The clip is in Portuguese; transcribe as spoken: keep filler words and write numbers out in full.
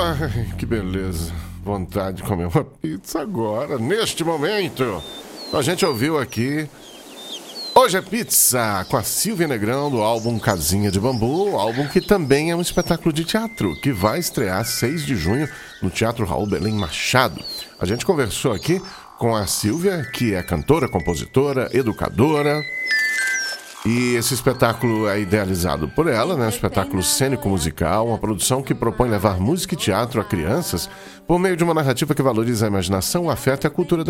Ai, que beleza. Vontade de comer uma pizza agora, neste momento. A gente ouviu aqui Hoje é Pizza, com a Silvia Negrão, do álbum Casinha de Bambu, álbum que também é um espetáculo de teatro, que vai estrear seis de junho no Teatro Raul Belém Machado. A gente conversou aqui com a Silvia, que é cantora, compositora, educadora. E esse espetáculo é idealizado por ela, né? Um espetáculo cênico-musical, uma produção que propõe levar música e teatro a crianças por meio de uma narrativa que valoriza a imaginação, o afeto e a cultura da